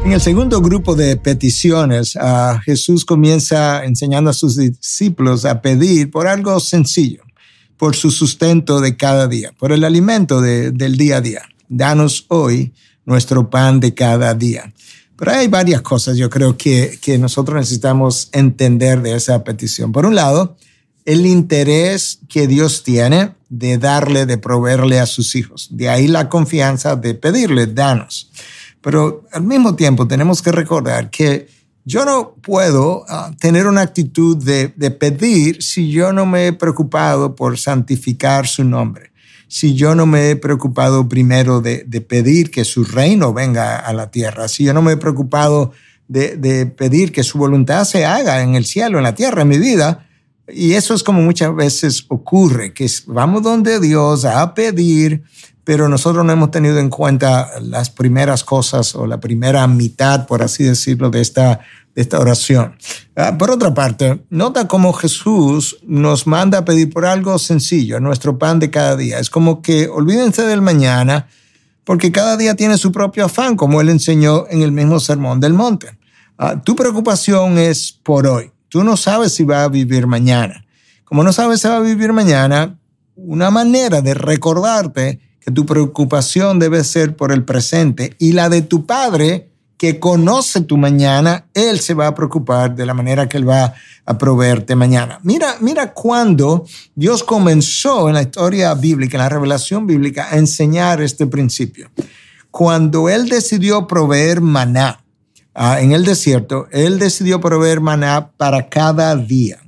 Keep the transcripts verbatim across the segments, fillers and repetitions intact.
En el segundo grupo de peticiones, uh, Jesús comienza enseñando a sus discípulos a pedir por algo sencillo, por su sustento de cada día, por el alimento de, del día a día. Danos hoy nuestro pan de cada día. Pero hay varias cosas yo creo que, que nosotros necesitamos entender de esa petición. Por un lado, el interés que Dios tiene de darle, de proveerle a sus hijos. De ahí la confianza de pedirle, danos. Pero al mismo tiempo tenemos que recordar que yo no puedo uh, tener una actitud de, de pedir si yo no me he preocupado por santificar su nombre. Si yo no me he preocupado primero de, de pedir que su reino venga a la tierra. Si yo no me he preocupado de, de pedir que su voluntad se haga en el cielo, en la tierra, en mi vida. Y eso es como muchas veces ocurre, que vamos donde Dios a pedir, pero nosotros no hemos tenido en cuenta las primeras cosas o la primera mitad, por así decirlo, de esta, de esta oración. Uh, por otra parte, nota cómo Jesús nos manda a pedir por algo sencillo, nuestro pan de cada día. Es como que olvídense del mañana, porque cada día tiene su propio afán, como Él enseñó en el mismo Sermón del Monte. Uh, tu preocupación es por hoy. Tú no sabes si va a vivir mañana. Como no sabes si va a vivir mañana, una manera de recordarte que tu preocupación debe ser por el presente y la de tu Padre que conoce tu mañana, Él se va a preocupar de la manera que Él va a proveerte mañana. Mira, mira cuando Dios comenzó en la historia bíblica, en la revelación bíblica, a enseñar este principio. Cuando Él decidió proveer maná uh, en el desierto, Él decidió proveer maná para cada día.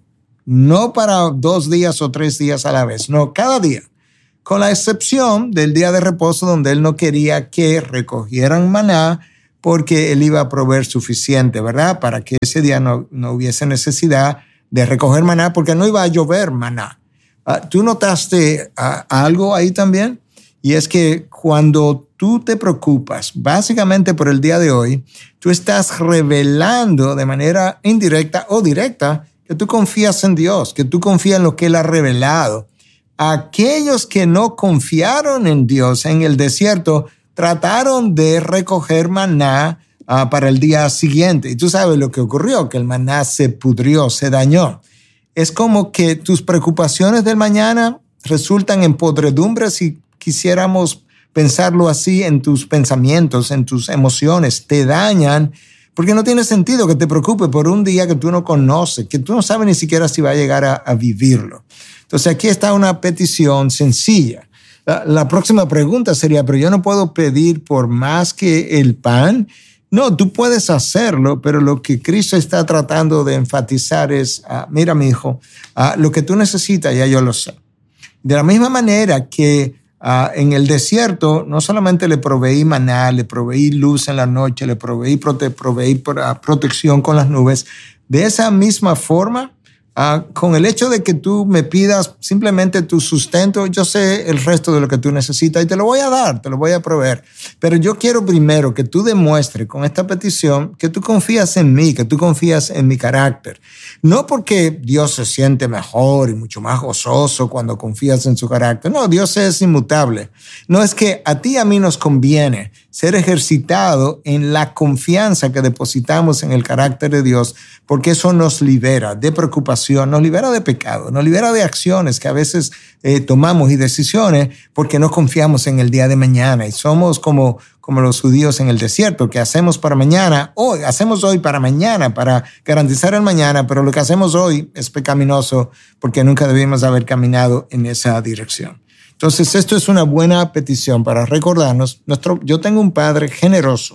No para dos días o tres días a la vez, no, cada día. Con la excepción del día de reposo donde Él no quería que recogieran maná porque Él iba a proveer suficiente, ¿verdad? Para que ese día no, no hubiese necesidad de recoger maná porque no iba a llover maná. Uh, ¿Tú notaste uh, algo ahí también? Y es que cuando tú te preocupas básicamente por el día de hoy, tú estás revelando de manera indirecta o directa que tú confías en Dios, que tú confías en lo que Él ha revelado. Aquellos que no confiaron en Dios en el desierto trataron de recoger maná uh, para el día siguiente. Y tú sabes lo que ocurrió, que el maná se pudrió, se dañó. Es como que tus preocupaciones del mañana resultan en podredumbre si quisiéramos pensarlo así en tus pensamientos, en tus emociones. Te dañan porque no tiene sentido que te preocupes por un día que tú no conoces, que tú no sabes ni siquiera si va a llegar a, a vivirlo. Entonces aquí está una petición sencilla. La, la próxima pregunta sería, pero yo no puedo pedir por más que el pan. No, tú puedes hacerlo, pero lo que Cristo está tratando de enfatizar es, uh, mira mi hijo, uh, lo que tú necesitas ya yo lo sé. De la misma manera que uh, en el desierto no solamente le proveí maná, le proveí luz en la noche, le proveí, prote- proveí uh, protección con las nubes, de esa misma forma, Uh, con el hecho de que tú me pidas simplemente tu sustento, yo sé el resto de lo que tú necesitas y te lo voy a dar, te lo voy a proveer. Pero yo quiero primero que tú demuestres con esta petición que tú confías en mí, que tú confías en mi carácter. No porque Dios se siente mejor y mucho más gozoso cuando confías en su carácter. No, Dios es inmutable. No, es que a ti y a mí nos conviene ser ejercitado en la confianza que depositamos en el carácter de Dios, porque eso nos libera de preocupación, nos libera de pecado, nos libera de acciones que a veces eh, tomamos y decisiones porque no confiamos en el día de mañana y somos como, como los judíos en el desierto, que hacemos para mañana, hoy, hacemos hoy para mañana, para garantizar el mañana, pero lo que hacemos hoy es pecaminoso porque nunca debimos haber caminado en esa dirección. Entonces, esto es una buena petición para recordarnos, nuestro, yo tengo un Padre generoso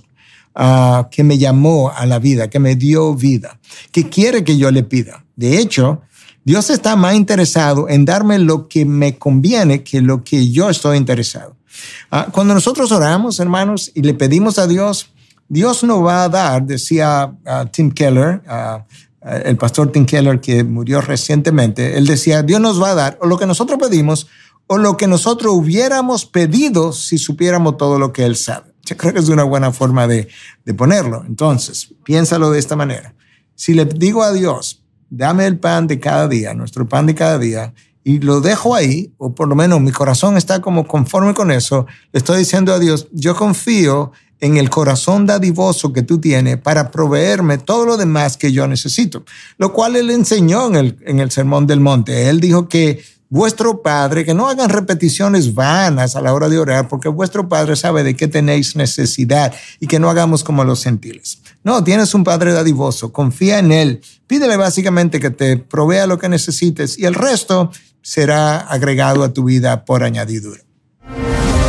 uh, que me llamó a la vida, que me dio vida, que quiere que yo le pida. De hecho, Dios está más interesado en darme lo que me conviene que lo que yo estoy interesado. Uh, cuando nosotros oramos, hermanos, y le pedimos a Dios, Dios nos va a dar, decía uh, Tim Keller, uh, el pastor Tim Keller que murió recientemente, él decía, Dios nos va a dar o lo que nosotros pedimos o lo que nosotros hubiéramos pedido si supiéramos todo lo que Él sabe. Yo creo que es una buena forma de, de ponerlo. Entonces, piénsalo de esta manera. Si le digo a Dios, dame el pan de cada día, nuestro pan de cada día, y lo dejo ahí, o por lo menos mi corazón está como conforme con eso, le estoy diciendo a Dios, yo confío en el corazón dadivoso que tú tienes para proveerme todo lo demás que yo necesito. Lo cual él enseñó en el, en el Sermón del Monte. Él dijo que vuestro Padre, que no hagan repeticiones vanas a la hora de orar, porque vuestro Padre sabe de qué tenéis necesidad, y que no hagamos como los gentiles. No, tienes un Padre dadivoso, confía en Él, pídele básicamente que te provea lo que necesites y el resto será agregado a tu vida por añadidura.